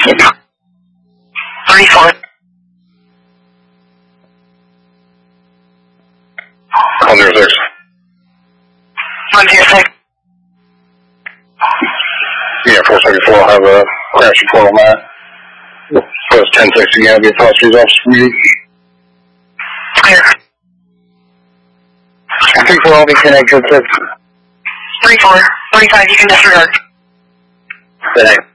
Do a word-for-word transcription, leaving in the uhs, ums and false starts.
thirty-four. one zero six. one zero six. Yeah, four seventy-four, I'll have a crash report on that. So it's ten six again, I'll be a Foster's office meeting. Clear. I think we'll all be connected to thirty-four. forty-five, you can disregard. Good night.